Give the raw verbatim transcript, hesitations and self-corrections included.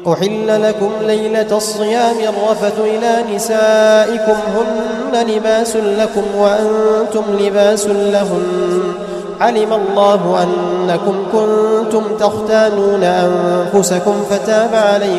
أحل لكم ليلة الصيام الرفث إلى نسائكم هن لباس لكم وأنتم لباس لهن علم الله أنكم كنتم تختانون أنفسكم فتاب عليكم